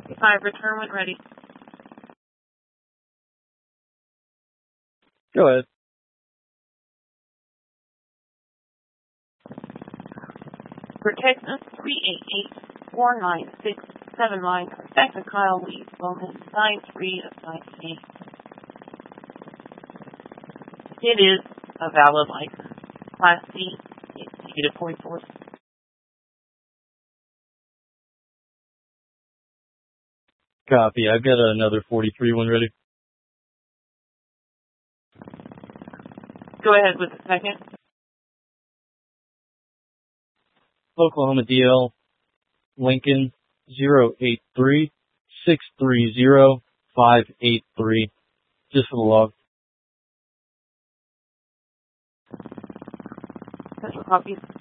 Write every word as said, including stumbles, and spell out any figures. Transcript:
Five, return when ready. Go ahead. For Texas, three eight eight, four nine six seven line, back to Kyle Lee, Bowman, nine three of ninety-eight. It is a valid license. Class C, executive forty-four. Copy. I've got another forty-three one ready. Go ahead with the second. Oklahoma D L, Lincoln, zero eight three, six three zero, five eight three. Just for the log. Central copy.